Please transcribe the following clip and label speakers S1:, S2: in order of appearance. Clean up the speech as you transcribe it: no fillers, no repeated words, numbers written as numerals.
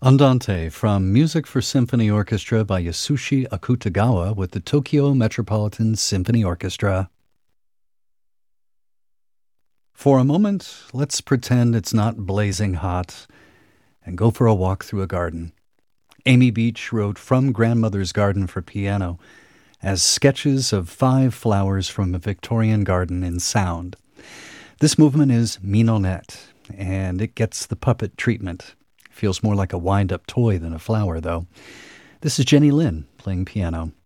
S1: Andante from Music for Symphony Orchestra by Yasushi Akutagawa with the Tokyo Metropolitan Symphony Orchestra. For a moment, let's pretend it's not blazing hot and go for a walk through a garden. Amy Beach wrote From Grandmother's Garden for piano as sketches of 5 flowers from a Victorian garden in sound. This movement is mignonette, and it gets the puppet treatment. Feels more like a wind-up toy than a flower, though. This is Jenny Lin playing piano.